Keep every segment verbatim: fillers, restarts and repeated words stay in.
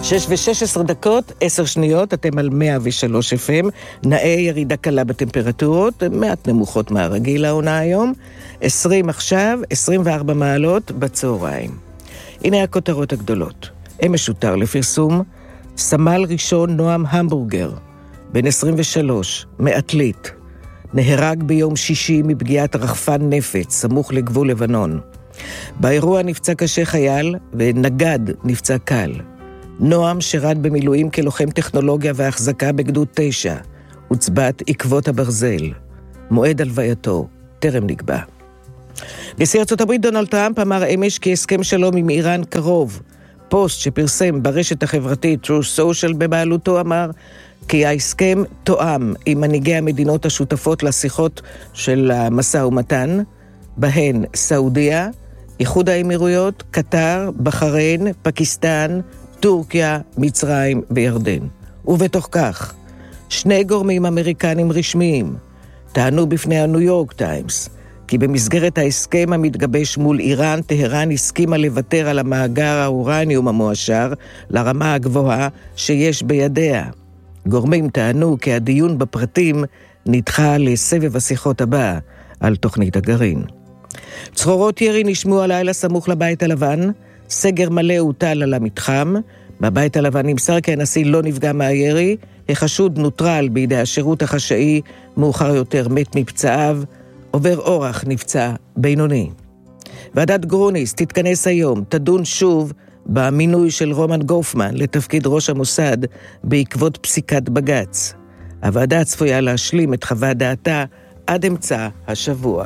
שש ושש עשרה דקות, עשר שניות, אתם על מאה ושלוש אף אם, נאה ירידה קלה בטמפרטורות, מעט נמוכות מהרגיל העונה היום, עשרים עכשיו, עשרים וארבע מעלות בצהריים. הנה הכותרות הגדולות. אמש הותר לפרסום, סמל ראשון נועם המבורגר, בן עשרים ושלוש, מעתלית, נהרג ביום שישי מפגיעת רחפן נפץ, סמוך לגבול לבנון. באירוע נפצע קשה חייל ונגד נפצע קל. נועם שירת במילואים כלוחם טכנולוגיה והחזקה בגדוד תשע, הוצבת עקבות הברזל. מועד הלווייתו טרם נקבע. נשיא ארצות הברית דונלד טראמפ אמר אמש כי הסכם שלום עם איראן קרוב. פוסט שפרסם ברשת החברתית True Social בבעלותו אמר כי ההסכם תואם עם מנהיגי המדינות השותפות לשיחות של המשא ומתן, בהן סעודיה, איחוד האמירויות, קטר, בחריין, פקיסטן, טורקיה, מצרים וירדן. ובתוך כך, שני גורמים אמריקנים רשמיים טענו בפני הניו יורק טיימס כי במסגרת ההסכם המתגבש מול איראן, טהרן הסכימה לוותר על המאגר האורניום המועשר לרמה הגבוהה שיש בידיה. גורמים טענו כי הדיון בפרטים נדחה לסבב השיחות הבא על תוכנית הגרעין. צרורות ירי נשמעו הלילה סמוך לבית הלבן, סגר מלא הוטל על המתחם, בבית הלבן נמסר כי הנשיא לא נפגע מהירי, החשוד נוטרל בידי השירות החשאי, מאוחר יותר מת מפצעיו, עובר אורח נפצע בינוני. ועדת גרוניס תתכנס היום, תדון שוב במינוי של רומן גופמן לתפקיד ראש המוסד בעקבות פסיקת בג"ץ. הוועדה צפויה להשלים את חוות דעתה עד אמצע השבוע.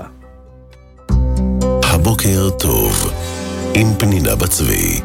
הבוקר טוב עם פנינה בצבי.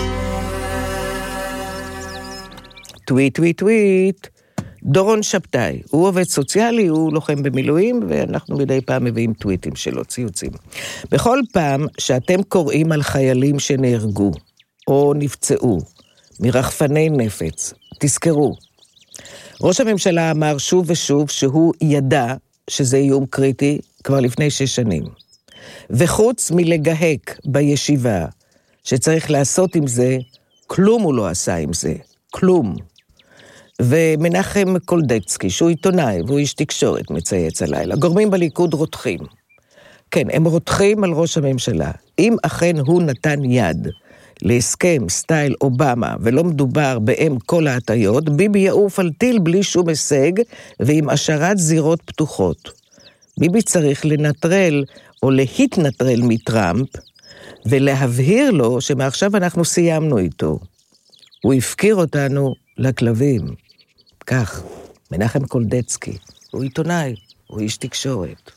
טוויט, טוויט, טוויט. דורון שבתאי, הוא עובד סוציאלי, הוא לוחם במילואים, ואנחנו מדי פעם מביאים טוויטים שלו, ציוצים. בכל פעם שאתם קוראים על חיילים שנהרגו, או נפצעו, מרחפני נפץ, תזכרו. ראש הממשלה אמר שוב ושוב שהוא ידע שזה איום קריטי כבר לפני שש שנים. וחוץ מלגהק בישיבה שצריך לעשות עם זה, כלום הוא לא עשה עם זה, כלום. ומנחם קולדצקי, שהוא עיתונאי והוא איש תקשורת, מצייץ הלילה. גורמים בליכוד רותחים. כן, הם רותחים על ראש הממשלה. אם אכן הוא נתן יד להסכם סטייל אובמה, ולא מדובר באם כל ההטיות, ביבי יעוף על טיל בלי שום הישג, ועם השארת זירות פתוחות. ביבי צריך לנטרל או להתנטרל מטראמפ, ולהבהיר לו שמעכשיו אנחנו סיימנו איתו. הוא הפקיר אותנו לכלבים. כך, מנחם קולדצקי, הוא עיתונאי, הוא איש תקשורת.